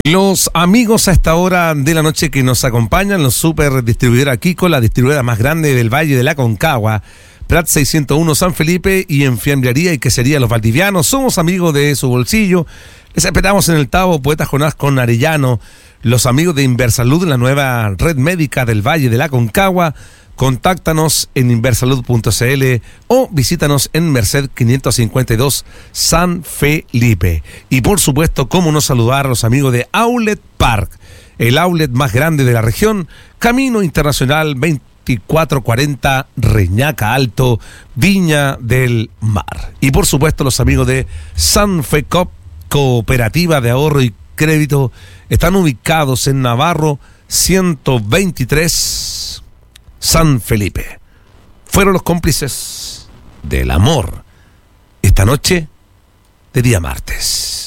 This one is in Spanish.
Los amigos a esta hora de la noche que nos acompañan, los super distribuidora Kiko, la distribuidora más grande del Valle de la Aconcagua, Prat 601 San Felipe y en Fiambrería y Quesería Los Valdivianos. Somos amigos de su bolsillo. Les esperamos en el Tabo, Poeta Jonás con Arellano, los amigos de Inversalud, la nueva red médica del Valle de la Aconcagua. Contáctanos en inversalud.cl o visítanos en Merced 552 San Felipe. Y por supuesto, cómo no saludar a los amigos de Outlet Park, el outlet más grande de la región, Camino Internacional 2440 Reñaca Alto, Viña del Mar. Y por supuesto, los amigos de Sanfecop, Cooperativa de Ahorro y Crédito, están ubicados en Navarro 123 San Felipe. Fueron los cómplices del amor esta noche de día martes.